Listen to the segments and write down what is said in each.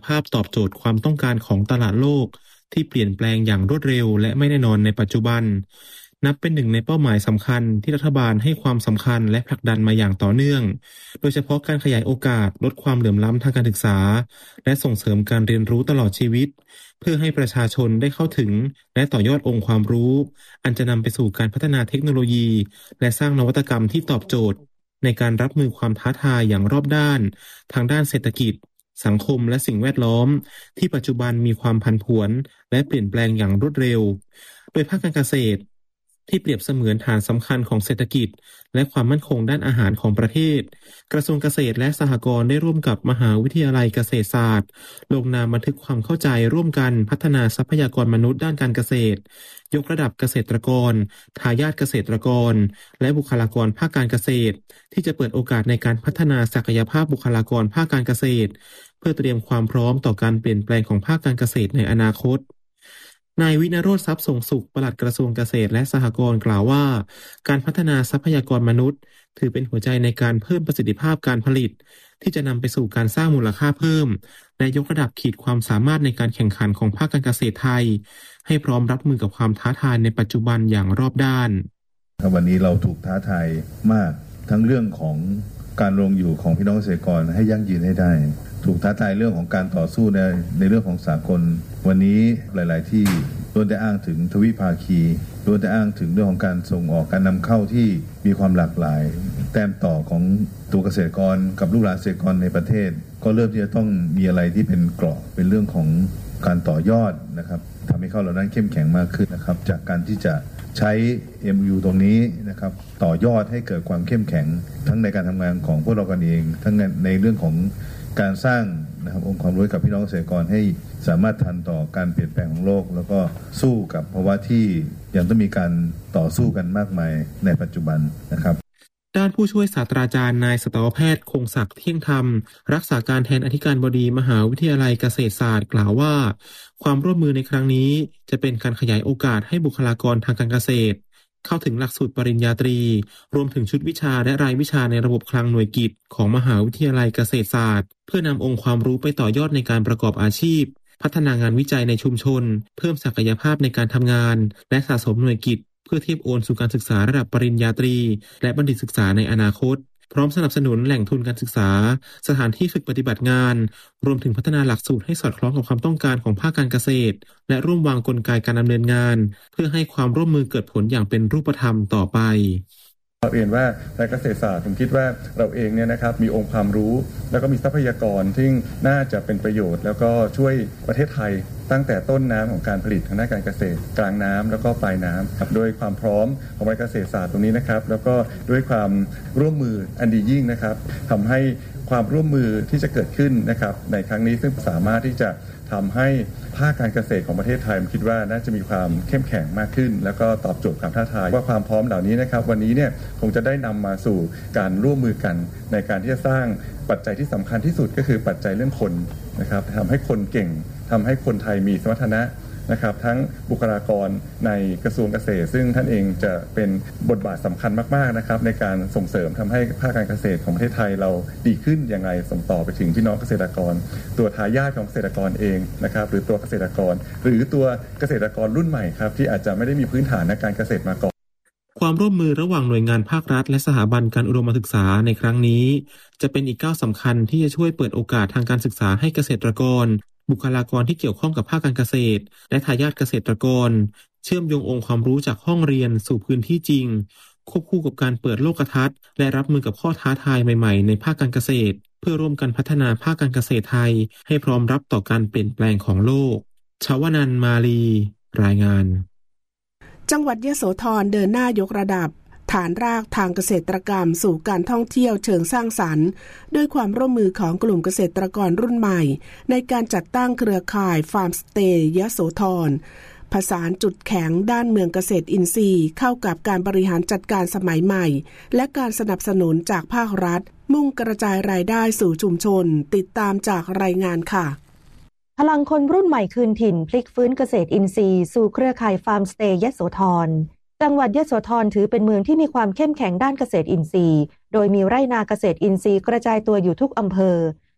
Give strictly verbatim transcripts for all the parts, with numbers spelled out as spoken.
ภาพตอบโจทย์ความต้องการของตลาดโลกที่เปลี่ยนแปลงอย่างรวดเร็วและไม่แน่นอนในปัจจุบันนับเป็นหนึ่งในเป้าหมายสำคัญที่รัฐบาลให้ความสำคัญและผลักดันมาอย่างต่อเนื่องโดยเฉพาะการขยายโอกาสลดความเหลื่อมล้ำทางการศึกษาและส่งเสริมการเรียนรู้ตลอดชีวิตเพื่อให้ประชาชนได้เข้าถึงและต่อยอดองค์ความรู้อันจะนำไปสู่การพัฒนาเทคโนโลยีและสร้างนวัตกรรมที่ตอบโจทย์ในการรับมือความท้าทายอย่างรอบด้านทางด้านเศรษฐกิจสังคมและสิ่งแวดล้อมที่ปัจจุบันมีความผันผวนและเปลี่ยนแปลงอย่างรวดเร็วโดยภาคการเกษตรที่เปรียบเสมือนฐานสำคัญของเศรษฐกิจและความมั่นคงด้านอาหารของประเทศกระทรวงเกษตรและสหกรณ์ได้ร่วมกับมหาวิทยาลัยเกษตรศาสตร์ลงนามบันทึกความเข้าใจร่วมกันพัฒนาทรัพยากรมนุษย์ด้านการเกษตรยกระดับเกษตรกรทายาทเกษตรกรและบุคลากรภาคการเกษตรที่จะเปิดโอกาสในการพัฒนาศักยภาพบุคลากรภาคการเกษตรเพื่อเตรียมความพร้อมต่อการเปลี่ยนแปลงของภาคการเกษตรในอนาคตนายวินโรจน์ทรัพย์ส่งสุขปลัดกระทรวงเกษตรและสหกรณ์กล่าวว่าการพัฒนาทรัพยากรมนุษย์ถือเป็นหัวใจในการเพิ่มประสิทธิภาพการผลิตที่จะนำไปสู่การสร้างมูลค่าเพิ่มและยกระดับขีดความสามารถในการแข่งขันของภาคการเกษตรไทยให้พร้อมรับมือกับความท้าทายในปัจจุบันอย่างรอบด้านวันนี้เราถูกท้าทายมากทั้งเรื่องของการลงอยู่ของพี่น้องเกษตรกรให้ยั่งยืนให้ได้ถูกท้าทายเรื่องของการต่อสู้ในในเรื่องของสากลวันนี้หลายๆที่ล้วนได้อ้างถึงทวิภาคีล้วนได้อ้างถึงเรื่องของการส่งออกการนำเข้าที่มีความหลากหลายแต้มต่อของตัวเกษตรกรกับลูกหลานเกษตรกรในประเทศก็เริ่มที่จะต้องมีอะไรที่เป็นเกราะเป็นเรื่องของการต่อยอดนะครับทำให้เขาเหล่านั้นเข้มแข็งมากขึ้นนะครับจากการที่จะใช้ เอ็ม ยู ตรงนี้นะครับต่อยอดให้เกิดความเข้มแข็งทั้งในการทำงานของพวกเรากันเองทั้งในเรื่องของการสร้างนะครับองค์ความรู้กับพี่น้องเกษตรกรให้สามารถทันต่อการเปลี่ยนแปลงของโลกแล้วก็สู้กับภาวะที่ยังต้องมีการต่อสู้กันมากมายในปัจจุบันนะครับด้านผู้ช่วยศาสตราจารย์นายสัตวแพทย์คงศักดิ์เที่ยงธรรมรักษาการแทนอธิการบดีมหาวิทยาลัยเกษตรศาสตร์กล่าวว่าความร่วมมือในครั้งนี้จะเป็นการขยายโอกาสให้บุคลากรทางการเกษตรเข้าถึงหลักสูตรปริญญาตรีรวมถึงชุดวิชาและรายวิชาในระบบคลังหน่วยกิจของมหาวิทยาลัยเกษตรศาสตร์เพื่อนำองค์ความรู้ไปต่อยอดในการประกอบอาชีพพัฒนางานวิจัยในชุมชนเพิ่มศักยภาพในการทำงานและสะสมหน่วยกิจเพื่อเทียบโอนสู่การศึกษาระดับปริญญาตรีและบัณฑิตศึกษาในอนาคตพร้อมสนับสนุนแหล่งทุนการศึกษาสถานที่ฝึกปฏิบัติงานรวมถึงพัฒนาหลักสูตรให้สอดคล้องกับความต้องการของภาคการเกษตรและร่วมวางกลไกการดำเนินงานเพื่อให้ความร่วมมือเกิดผลอย่างเป็นรูปธรรมต่อไปเราเรียนว่าในเกษตรศาสตร์ผมคิดว่าเราเองเนี่ยนะครับมีองค์ความรู้แล้วก็มีทรัพยากรที่น่าจะเป็นประโยชน์แล้วก็ช่วยประเทศไทยตั้งแต่ต้นน้ำของการผลิตทางด้านการเกษตรกลางน้ำแล้วก็ปลายน้ำโดยความพร้อมของเกษตรศาสตร์ตรงนี้นะครับแล้วก็ด้วยความร่วมมืออันดียิ่งนะครับทำให้ความร่วมมือที่จะเกิดขึ้นนะครับในครั้งนี้ซึ่งสามารถที่จะทำให้ภาคการเกษตรของประเทศไทยผมคิดว่าน่าจะมีความเข้มแข็งมากขึ้นแล้วก็ตอบโจทย์ความท้าทายว่าความพร้อมเหล่านี้นะครับวันนี้เนี่ยคงจะได้นำมาสู่การร่วมมือกันในการที่จะสร้างปัจจัยที่สำคัญที่สุดก็คือปัจจัยเรื่องคนนะครับทำให้คนเก่งทำให้คนไทยมีสมรรถนะนะครับทั้งบุคลากรในกระทรวงเกษตรซึ่งท่านเองจะเป็นบทบาทสำคัญมากๆนะครับในการส่งเสริมทำให้ภาคการเกษตรของประเทศไทยเราดีขึ้นอย่างไรส่งต่อไปถึงพี่น้องเกษตรกรตัวทายาทของเกษตรกรเองนะครับหรือตัวเกษตรกรหรือตัวเกษตรกรรุ่นใหม่ครับที่อาจจะไม่ได้มีพื้นฐานในการเกษตรมาก่อนความร่วมมือระหว่างหน่วยงานภาครัฐและสถาบันการอุดมศึกษาในครั้งนี้จะเป็นอีกก้าวสำคัญที่จะช่วยเปิดโอกาสทางการศึกษาให้เกษตรกรบุคลากรที่เกี่ยวข้องกับภาคการเกษตรและทายาทเกษตรกรเชื่อมโยงองค์ความรู้จากห้องเรียนสู่พื้นที่จริงควบคู่กับการเปิดโลกทัศน์และรับมือกับข้อท้าทายใหม่ๆในภาคการเกษตรเพื่อร่วมกันพัฒนาภาคการเกษตรไทยให้พร้อมรับต่อการเปลี่ยนแปลงของโลกชวนันท์มาลีรายงานจังหวัดยโสธรเดินหน้ายกระดับฐานรากทางเกษตรกรรมสู่การท่องเที่ยวเชิงสร้างสรรค์ด้วยความร่วมมือของกลุ่มเกษตรกรรุ่นใหม่ในการจัดตั้งเครือข่ายฟาร์มสเตย์ยโสธรผสานจุดแข็งด้านเมืองเกษตรอินทรีย์เข้ากับการบริหารจัดการสมัยใหม่และการสนับสนุนจากภาครัฐมุ่งกระจายรายได้สู่ชุมชนติดตามจากรายงานค่ะพลังคนรุ่นใหม่คืนถิ่นพลิกฟื้นเกษตรอินทรีย์สู่เครือข่ายฟาร์มสเตย์ยโสธรจังหวัดยโสธรถือเป็นเมืองที่มีความเข้มแข็งด้านเกษตรอินทรีย์โดยมีไร่นาเกษตรอินทรีย์กระจายตัวอยู่ทุกอำเภอ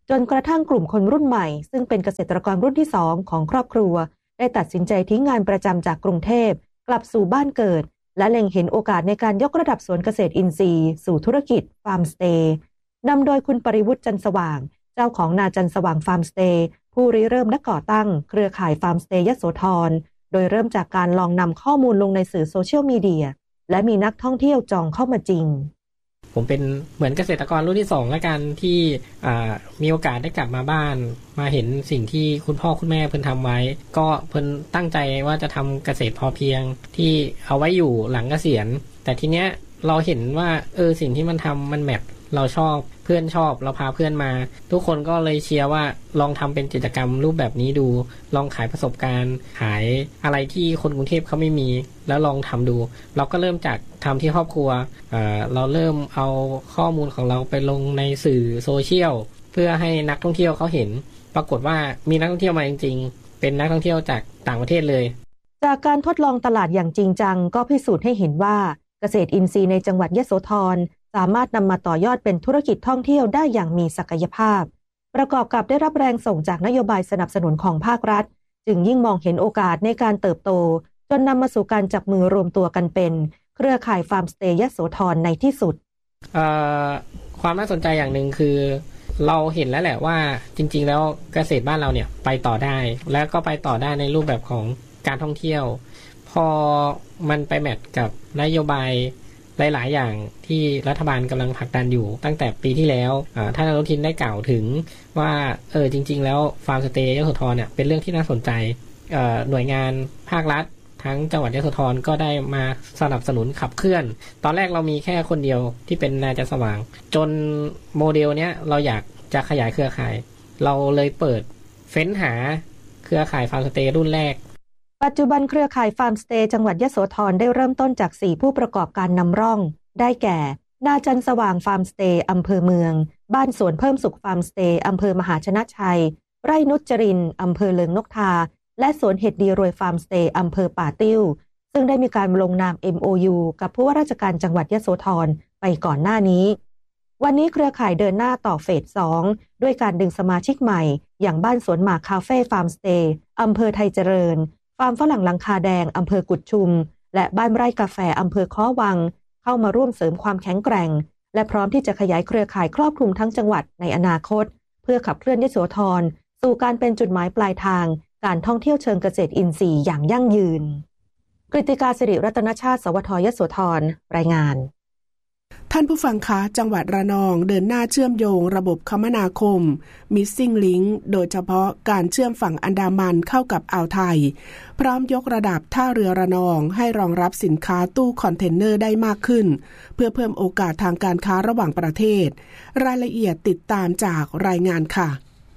จนกระทั่งกลุ่มคนรุ่นใหม่ซึ่งเป็นเกษตรกรรุ่นที่สองของครอบครัวได้ตัดสินใจทิ้งงานประจำจากกรุงเทพกลับสู่บ้านเกิดและเล็งเห็นโอกาสในการยกระดับสวนเกษตรอินทรีย์สู่ธุรกิจฟาร์มสเตย์นำโดยคุณปริวุฒิจันทร์สว่างเจ้าของนาจันทร์สว่างฟาร์มสเตย์ผู้ริเริ่มและก่อตั้งเครือข่ายฟาร์มสเตย์ยโสธรโดยเริ่มจากการลองนำข้อมูลลงในสื่อโซเชียลมีเดียและมีนักท่องเที่ยวจองเข้ามาจริงผมเป็นเหมือนเกษตรกรรุ่นที่สองแล้วกันที่มีโอกาสได้กลับมาบ้านมาเห็นสิ่งที่คุณพ่อคุณแม่เพิ่นทำไว้ก็เพิ่นตั้งใจว่าจะทำเกษตรพอเพียงที่เอาไว้อยู่หลังเกษียณแต่ทีเนี้ยเราเห็นว่าเออสิ่งที่มันทำมันแมทเราชอบเพื่อนชอบเราพาเพื่อนมาทุกคนก็เลยเชียร์ว่าลองทำเป็นกิจกรรมรูปแบบนี้ดูลองขายประสบการณ์ขายอะไรที่คนกรุงเทพเขาไม่มีแล้วลองทำดูเราก็เริ่มจากทำที่ครอบครัว เอ่อ เราเริ่มเอาข้อมูลของเราไปลงในสื่อโซเชียลเพื่อให้นักท่องเที่ยวเขาเห็นปรากฏว่ามีนักท่องเที่ยวมาจริงๆเป็นนักท่องเที่ยวจากต่างประเทศเลยจากการทดลองตลาดอย่างจริงจังก็พิสูจน์ให้เห็นว่าเกษตรอินทรีย์ในจังหวัดยโสธรสามารถนำมาต่อยอดเป็นธุรกิจท่องเที่ยวได้อย่างมีศักยภาพประกอบกับได้รับแรงส่งจากนโยบายสนับสนุนของภาครัฐจึงยิ่งมองเห็นโอกาสในการเติบโตจนนำมาสู่การจับมือรวมตัวกันเป็นเครือข่ายฟาร์มสเตย์ยโสธรในที่สุดความน่าสนใจอย่างหนึ่งคือเราเห็นแล้วแหละว่าจริงๆแล้วเกษตรบ้านเราเนี่ยไปต่อได้แล้วก็ไปต่อได้ในรูปแบบของการท่องเที่ยวพอมันไปแมทกับนโยบายหลายๆอย่างที่รัฐบาลกำลังผลักดันอยู่ตั้งแต่ปีที่แล้วท่านอนุทินได้กล่าวถึงว่าเออจริงๆแล้วฟาร์มสเตย์ยโสธรเนี่ยเป็นเรื่องที่น่าสนใจหน่วยงานภาครัฐทั้งจังหวัดยโสธรก็ได้มาสนับสนุนขับเคลื่อนตอนแรกเรามีแค่คนเดียวที่เป็นนาจันทร์สว่างจนโมเดลเนี้ยเราอยากจะขยายเครือข่ายเราเลยเปิดเฟ้นหาเครือข่ายฟาร์มสเตย์รุ่นแรกปัจจุบันเครือข่ายฟาร์มสเตย์จังหวัดยโสธรได้เริ่มต้นจากสี่ผู้ประกอบการนำร่องได้แก่นาจันทร์สว่างฟาร์มสเตย์อำเภอเมืองบ้านสวนเพิ่มสุขฟาร์มสเตย์อำเภอมหาชนะชัยไร่นุชจรินอำเภอเลิงนกทาและสวนเห็ดดีรวยฟาร์มสเตย์อำเภอป่าติ้วซึ่งได้มีการลงนาม เอ็ม โอ ยู กับผู้ว่าราชการจังหวัดยโสธรไปก่อนหน้านี้วันนี้เครือข่ายเดินหน้าต่อเฟสสองด้วยการดึงสมาชิกใหม่อย่างบ้านสวนหมากคาเฟ่ฟาร์มสเตย์อำเภอไทยเจริญฟาร์มฝรั่งหลังคาแดงอำเภอกุดชุมและบ้านไร่กาแฟอำเภอค้อวังเข้ามาร่วมเสริมความแข็งแกร่งและพร้อมที่จะขยายเครือข่ายครอบคลุมทั้งจังหวัดในอนาคตเพื่อขับเคลื่อนยโสธรสู่การเป็นจุดหมายปลายทางการท่องเที่ยวเชิงเกษตรอินทรีย์อย่างยั่งยืนกฤติกาสิริรัตนชาติสวทยโสธรรายงานท่านผู้ฟังคะจังหวัดระนองเดินหน้าเชื่อมโยงระบบคมนาคม Missing Link โดยเฉพาะการเชื่อมฝั่งอันดามันเข้ากับอ่าวไทยพร้อมยกระดับท่าเรือระนองให้รองรับสินค้าตู้คอนเทนเนอร์ได้มากขึ้นเพื่อเพิ่มโอกาสทางการค้าระหว่างประเทศรายละเอียดติดตามจากรายงานค่ะ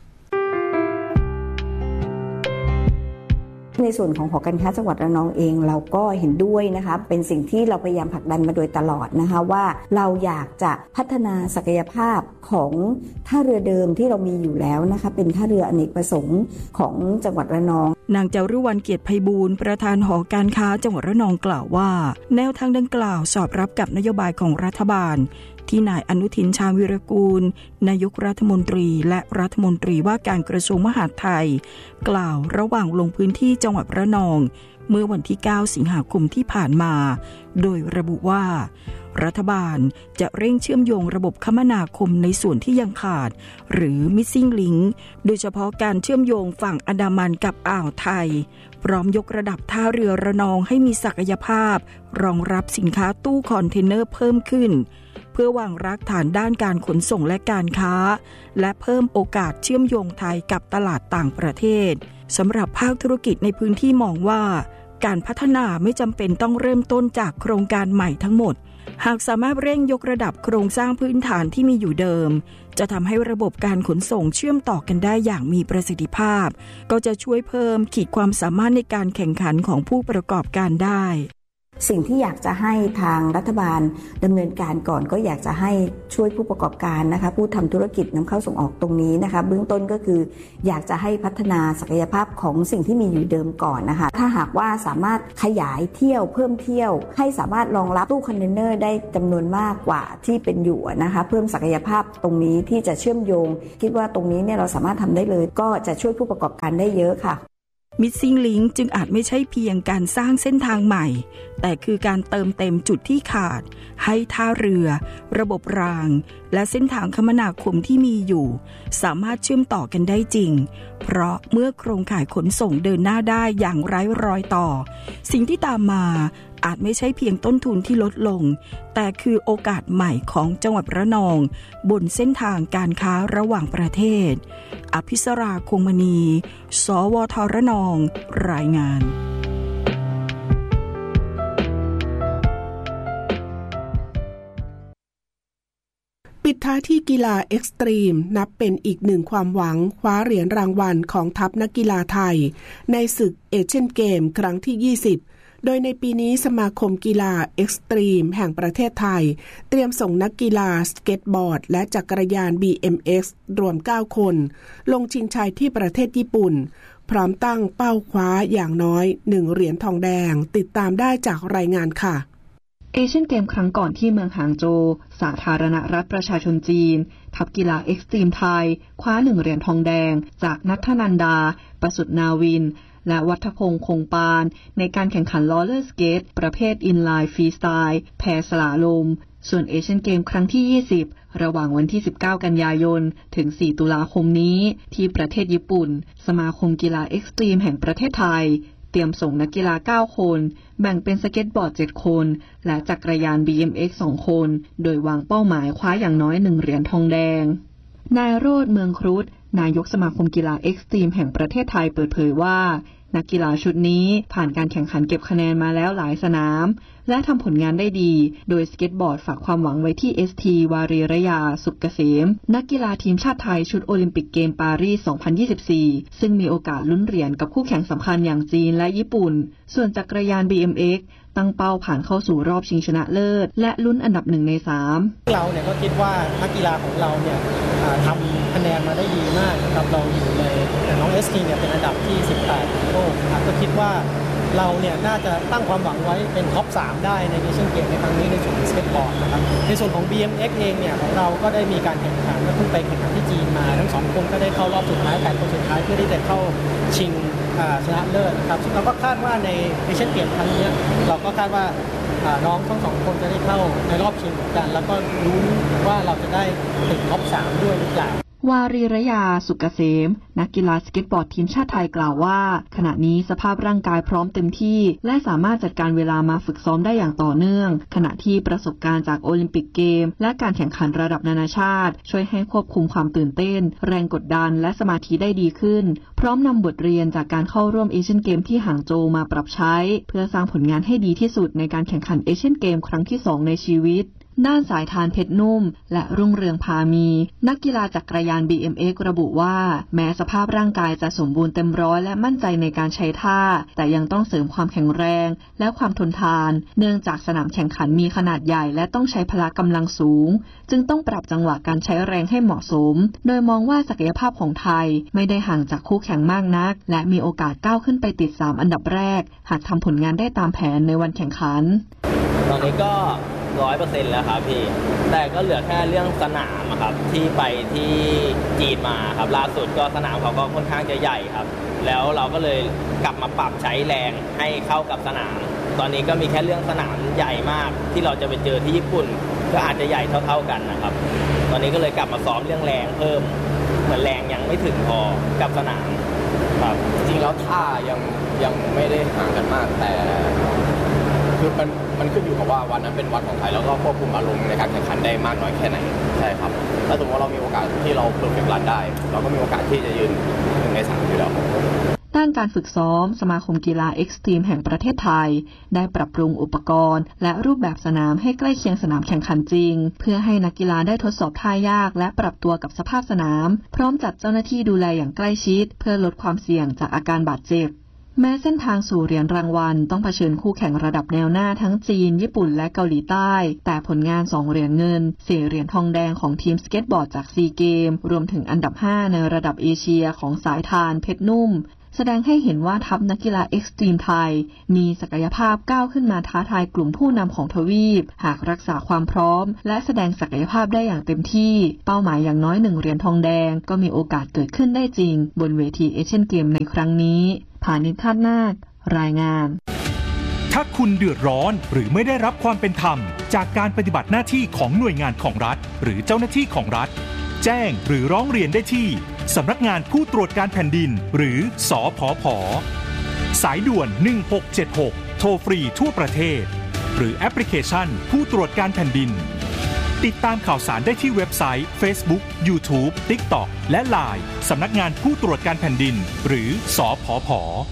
ในส่วนของหอการค้าจังหวัดระนองเองเราก็เห็นด้วยนะคะเป็นสิ่งที่เราพยายามผลักดันมาโดยตลอดนะคะว่าเราอยากจะพัฒนาศักยภาพของท่าเรือเดิมที่เรามีอยู่แล้วนะคะเป็นท่าเรืออเนกประสงค์ของจังหวัดระนองนางจารุวรรณเกียรติไพบูลย์ประธานหอการค้าจังหวัดระนองกล่าวว่าแนวทางดังกล่าวสอดรับกับนโยบายของรัฐบาลที่นายอนุทินชาญวิรากูลนายกรัฐมนตรีและรัฐมนตรีว่าการกระทรวงมหาดไทยกล่าวระหว่างลงพื้นที่จังหวัดระนองเมื่อวันที่เก้าสิงหาคมที่ผ่านมาโดยระบุว่ารัฐบาลจะเร่งเชื่อมโยงระบบคมนาคมในส่วนที่ยังขาดหรือ Missing Link โดยเฉพาะการเชื่อมโยงฝั่งอันดามันกับอ่าวไทยพร้อมยกระดับท่าเรือระนองให้มีศักยภาพรองรับสินค้าตู้คอนเทนเนอร์เพิ่มขึ้นเพื่อวางรากฐานด้านการขนส่งและการค้าและเพิ่มโอกาสเชื่อมโยงไทยกับตลาดต่างประเทศสำหรับภาคธุรกิจในพื้นที่มองว่าการพัฒนาไม่จำเป็นต้องเริ่มต้นจากโครงการใหม่ทั้งหมดหากสามารถเร่งยกระดับโครงสร้างพื้นฐานที่มีอยู่เดิมจะทำให้ระบบการขนส่งเชื่อมต่อกันได้อย่างมีประสิทธิภาพก็จะช่วยเพิ่มขีดความสามารถในการแข่งขันของผู้ประกอบการได้สิ่งที่อยากจะให้ทางรัฐบาลดำเนินการก่อนก็อยากจะให้ช่วยผู้ประกอบการนะคะผู้ทำธุรกิจนำเข้าส่งออกตรงนี้นะคะเบื้องต้นก็คืออยากจะให้พัฒนาศักยภาพของสิ่งที่มีอยู่เดิมก่อนนะคะถ้าหากว่าสามารถขยายเที่ยวเพิ่มเที่ยวให้สามารถรองรับตู้คอนเทนเนอร์ได้จำนวนมากกว่าที่เป็นอยู่นะคะเพิ่มศักยภาพตรงนี้ที่จะเชื่อมโยงคิดว่าตรงนี้เนี่ยเราสามารถทำได้เลยก็จะช่วยผู้ประกอบการได้เยอะค่ะ Missing Link จึงอาจไม่ใช่เพียงการสร้างเส้นทางใหม่แต่คือการเติมเต็มจุดที่ขาดให้ท่าเรือระบบรางและเส้นทางคมนาคมที่มีอยู่สามารถเชื่อมต่อกันได้จริงเพราะเมื่อโครงข่ายขนส่งเดินหน้าได้อย่างไร้รอยต่อสิ่งที่ตามมาอาจไม่ใช่เพียงต้นทุนที่ลดลงแต่คือโอกาสใหม่ของจังหวัดระนองบนเส้นทางการค้าระหว่างประเทศอภิสราคงมณีสวทระนองรายงานปิดท้ายที่กีฬาเอ็กซ์ตรีมนับเป็นอีกหนึ่งความหวังคว้าเหรียญรางวัลของทัพนักกีฬาไทยในศึกเอเชียนเกมครั้งที่ยี่สิบโดยในปีนี้สมาคมกีฬาเอ็กซ์ตรีมแห่งประเทศไทยเตรียมส่งนักกีฬาสเก็ตบอร์ดและจักรยาน บี เอ็ม เอ็กซ์ รวมเก้าคนลงชิงชัยที่ประเทศญี่ปุ่นพร้อมตั้งเป้าคว้าอย่างน้อยหนึ่งเหรียญทองแดงติดตามได้จากรายงานค่ะเอเชียนเกมครั้งก่อนที่เมืองหางโจวสาธารณรัฐประชาชนจีนทัพกีฬาเอ็กซ์ตรีมไทยคว้าหนึ่งเหรียญทองแดงจากณัฐนันดาประสุทธิ์นาวินและวัฒพงษ์คงปานในการแข่งขันลอเลอร์สเกตประเภทอินไลน์ฟรีสไตล์แพสลาลมส่วนเอเชียนเกมครั้งที่ยี่สิบระหว่างวันที่สิบเก้ากันยายนถึงสี่ตุลาคมนี้ที่ประเทศญี่ปุ่นสมาคมกีฬาเอ็กซ์ตรีมแห่งประเทศไทยเตรียมส่งนักกีฬาเก้าคนแบ่งเป็นสเก็ตบอร์ดเจ็ดคนและจักรยาน บี เอ็ม เอ็กซ์ สองคนโดยวางเป้าหมายคว้าอย่างน้อยหนึ่งเหรียญทองแดงนายโรจน์เมืองครุฑนายกสมาคมกีฬาเอ็กซ์ตรีมแห่งประเทศไทยเปิดเผยว่านักกีฬาชุดนี้ผ่านการแข่งขันเก็บคะแนนมาแล้วหลายสนามและทำผลงานได้ดีโดยสเก็ตบอร์ดฝากความหวังไว้ที่ เอส ที วารีระยาสุกเกษมนักกีฬาทีมชาติไทยชุดโอลิมปิกเกมปารีส สองพันยี่สิบสี่ ซึ่งมีโอกาสลุ้นเหรียญกับคู่แข่งสำคัญอย่างจีนและญี่ปุ่นส่วนจักรยาน บี เอ็ม เอ็กซ์ ตั้งเป้าผ่านเข้าสู่รอบชิงชนะเลิศและลุ้นอันดับหนึ่งในสามเราเนี่ยก็คิดว่านักกีฬาของเราเนี่ยทำคะแนนมาได้ดีมากนะครับเราอยู่ในน้อง เอส ที เนี่ยเป็นอันดับที่สิบแปดของโลกนะครับก็คิดว่าเราเนี่ยน่าจะตั้งความหวังไว้เป็นท็อปสามได้ในเอเชียนเกมในครั้งนี้ในส่วนของสเก็ตบอร์ดนะครับในส่วนของ บี เอ็ม เอ็กซ์ เองเนี่ยของเราก็ได้มีการแข่งขันก็เพิ่งไปแข่งขันที่จีนมาทั้งสองคนก็ได้เข้ารอบสุดท้ายแปดคนสุดท้ายเพื่อที่จะเข้าชิงชนะเลิศนะครับซึ่งเราก็คาดว่าในเอเชียนเกมครั้งนี้เราก็คาดว่าน้องทั้งสองคนจะได้เข้าในรอบชิงเหมือนกันแล้วก็ลุ้นว่าเราจะได้ติดท็อปสามด้วยหรือเปล่าวารีระยาสุกเกษมนักกีฬาสเก็ตบอร์ดทีมชาติไทยกล่าวว่าขณะนี้สภาพร่างกายพร้อมเต็มที่และสามารถจัดการเวลามาฝึกซ้อมได้อย่างต่อเนื่องขณะที่ประสบการณ์จากโอลิมปิกเกมและการแข่งขันระดับนานาชาติช่วยให้ควบคุมความตื่นเต้นแรงกดดันและสมาธิได้ดีขึ้นพร้อมนำบทเรียนจากการเข้าร่วมเอเชียนเกมที่หางโจวมาปรับใช้เพื่อสร้างผลงานให้ดีที่สุดในการแข่งขันเอเชียนเกมครั้งที่สองในชีวิตด้านสายทานเพชรนุ่มและรุ่งเรืองพามีนักกีฬาจักรยาน บี เอ็ม เอ็กซ์ ระบุว่าแม้สภาพร่างกายจะสมบูรณ์เต็มร้อยและมั่นใจในการใช้ท่าแต่ยังต้องเสริมความแข็งแรงและความทนทานเนื่องจากสนามแข่งขันมีขนาดใหญ่และต้องใช้พละกำลังสูงจึงต้องปรับจังหวะการใช้แรงให้เหมาะสมโดยมองว่าศักยภาพของไทยไม่ได้ห่างจากคู่แข่งมากนักและมีโอกาสก้าวขึ้นไปติดสามอันดับแรกหากทำผลงานได้ตามแผนในวันแข่งขันตอนนี้ก็ร้อยเปอร์เซ็นต์แล้วครับพี่แต่ก็เหลือแค่เรื่องสนามครับที่ไปที่จีนมาครับล่าสุดก็สนามเขาก็ค่อนข้างจะใหญ่ครับแล้วเราก็เลยกลับมาปรับใช้แรงให้เข้ากับสนามตอนนี้ก็มีแค่เรื่องสนามใหญ่มากที่เราจะไปเจอที่ญี่ปุ่นก็อาจจะใหญ่เท่าๆกันนะครับตอนนี้ก็เลยกลับมาซ้อมเรื่องแรงเพิ่มเหมือนแรงยังไม่ถึงพอกับสนามครับจริงๆแล้วท่ายังยังไม่ได้ห่างกันมากแต่คือมันมันขึ้นอยู่กับว่าวันนั้นเป็นวันของใครแล้วก็ควบคุมอารมณ์ในการแข่งขันได้มากน้อยแค่ไหนใช่ครับถ้าสมมติว่าเรามีโอกาสที่เราเพอร์เฟคต์รันได้เราก็มีโอกาสที่จะยืนหนึ่งในสามอยู่แล้วด้านการฝึกซ้อมสมาคมกีฬาเอ็กซ์ตรีมแห่งประเทศไทยได้ปรับปรุงอุปกรณ์และรูปแบบสนามให้ใกล้เคียงสนามแข่งขันจริงเพื่อให้นักกีฬาได้ทดสอบท่ายากและปรับตัวกับสภาพสนามพร้อมจัดเจ้าหน้าที่ดูแลอย่างใกล้ชิดเพื่อลดความเสี่ยงจากอาการบาดเจ็บแม้เส้นทางสู่เหรียญรางวัลต้องเผชิญคู่แข่งระดับแนวหน้าทั้งจีนญี่ปุ่นและเกาหลีใต้แต่ผลงานสองเหรียญเงินสี่เหรียญทองแดงของทีมสเก็ตบอร์ดจากซีเกมรวมถึงอันดับห้าในระดับเอเชียของสายทานเพชรนุ่มแสดงให้เห็นว่าทัพนักกีฬาเอ็กซ์ตรีมไทยมีศักยภาพก้าวขึ้นมาท้าทายกลุ่มผู้นำของทวีปหากรักษาความพร้อมและแสดงศักยภาพได้อย่างเต็มที่เป้าหมายอย่างน้อยหนึ่งเหรียญทองแดงก็มีโอกาสเกิดขึ้นได้จริงบนเวทีเอเชียนเกมในครั้งนี้ผานิช คาดนาครายงานถ้าคุณเดือดร้อนหรือไม่ได้รับความเป็นธรรมจากการปฏิบัติหน้าที่ของหน่วยงานของรัฐหรือเจ้าหน้าที่ของรัฐแจ้งหรือร้องเรียนได้ที่สำนักงานผู้ตรวจการแผ่นดินหรือสผผ.สายด่วนหนึ่งหกเจ็ดหกโทรฟรีทั่วประเทศหรือแอปพลิเคชันผู้ตรวจการแผ่นดินติดตามข่าวสารได้ที่เว็บไซต์ Facebook YouTube TikTok และ ไลน์ สำนักงานผู้ตรวจการแผ่นดินหรือสผผ.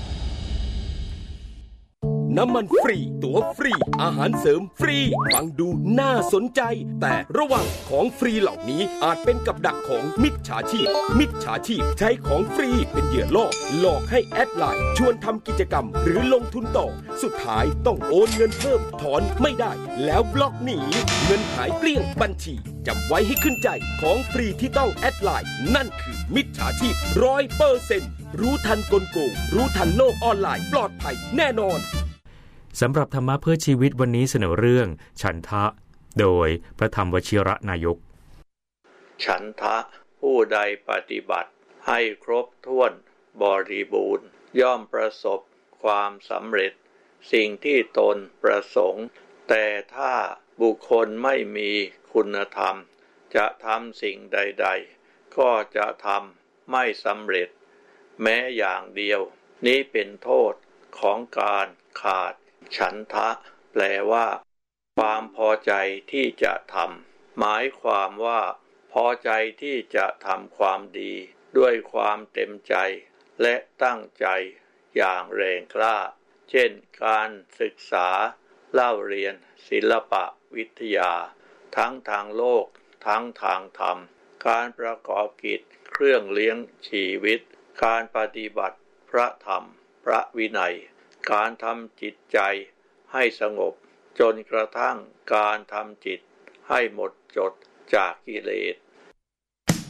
น้ำมันฟรีตั๋วฟรีอาหารเสริมฟรีฟังดูน่าสนใจแต่ระวังของฟรีเหล่านี้อาจเป็นกับดักของมิจฉาชีพมิจฉาชีพใช้ของฟรีเป็นเหยื่อล่อหลอกให้แอดไลน์ชวนทำกิจกรรมหรือลงทุนต่อสุดท้ายต้องโอนเงินเพิ่มถอนไม่ได้แล้วบล็อกหนีเงินหายเกลี้ยงบัญชีจำไว้ให้ขึ้นใจของฟรีที่ต้องแอดไลน์นั่นคือมิจฉาชีพ ร้อยเปอร์เซ็นต์ รู้ทันกลโกงรู้ทันโลกออนไลน์ปลอดภัยแน่นอนสำหรับธรรมะเพื่อชีวิตวันนี้เสนอเรื่องฉันทะโดยพระธรรมวชิระนายกฉันทะผู้ใดปฏิบัติให้ครบถ้วนบริบูรณ์ย่อมประสบความสำเร็จสิ่งที่ตนประสงค์แต่ถ้าบุคคลไม่มีคุณธรรมจะทำสิ่งใดๆก็จะทำไม่สำเร็จแม้อย่างเดียวนี้เป็นโทษของการขาดฉันทะแปลว่าความพอใจที่จะทำหมายความว่าพอใจที่จะทำความดีด้วยความเต็มใจและตั้งใจอย่างแรงกล้าเช่นการศึกษาเล่าเรียนศิลปะวิทยาทั้งทางโลกทั้งทางธรรมการประกอบกิจเครื่องเลี้ยงชีวิตการปฏิบัติพระธรรมพระวินัยการทำจิตใจให้สงบจนกระทั่งการทำจิตให้หมดจดจากกิเลส